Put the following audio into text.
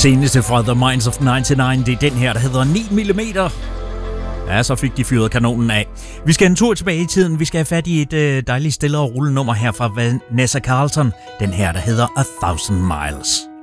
seneste fra The Minds of 99, det er den her, der hedder 9 mm. Ja, så fik de fyret kanonen af. Vi skal en tur tilbage i tiden. Vi skal have fat i et dejligt stille og roligt nummer her fra Vanessa Carlton. Den her, der hedder A Thousand Miles.